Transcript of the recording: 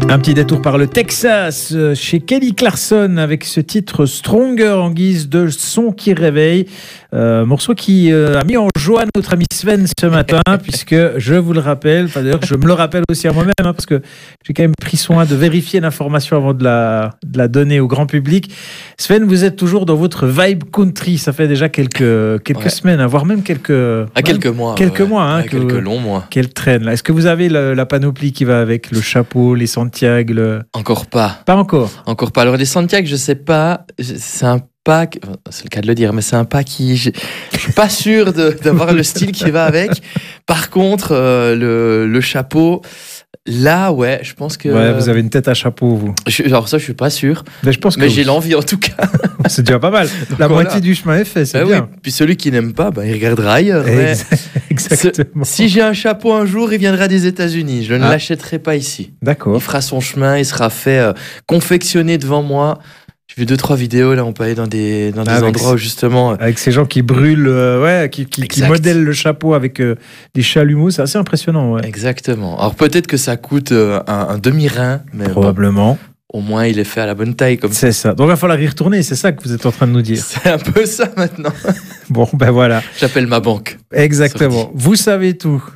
Un petit détour par le Texas chez Kelly Clarkson avec ce titre Stronger en guise de son qui réveille. Morceau qui a mis en joie notre ami Sven ce matin, puisque je vous le rappelle, d'ailleurs je me le rappelle aussi à moi-même, parce que j'ai quand même pris soin de vérifier l'information avant de la donner au grand public. Sven, vous êtes toujours dans votre vibe country, ça fait déjà quelques semaines, voire même quelques mois. Quelques mois, quelques longs mois. Quelle traîne là. Est-ce que vous avez la panoplie qui va avec le chapeau, les Santiago Encore pas. Pas encore. Encore pas. Alors les Santiago, je sais pas, c'est un pack, c'est le cas de le dire, mais c'est un pack qui, je suis pas sûr d'avoir le style qui va avec. Par contre, le chapeau, là, ouais, je pense que... Ouais, vous avez une tête à chapeau, vous. Alors ça, je suis pas sûr. Mais je pense que j'ai l'envie, en tout cas. C'est déjà pas mal. La moitié du chemin est fait, c'est bien. Oui. Puis celui qui n'aime pas, il regardera ailleurs. Exactement. Si j'ai un chapeau un jour, il viendra des États-Unis. Je ne l'achèterai pas ici. D'accord. Il fera son chemin, il sera fait confectionner devant moi. J'ai vu 2-3 vidéos, là, on peut aller dans des endroits où justement... Avec ces gens qui brûlent, qui modèlent le chapeau avec des chalumeaux, c'est assez impressionnant. Ouais. Exactement. Alors peut-être que ça coûte un demi-rein, mais probablement. Au moins, il est fait à la bonne taille. C'est ça. Donc il va falloir y retourner, c'est ça que vous êtes en train de nous dire. C'est un peu ça maintenant. Bon, ben voilà. J'appelle ma banque. Exactement. Vous savez tout.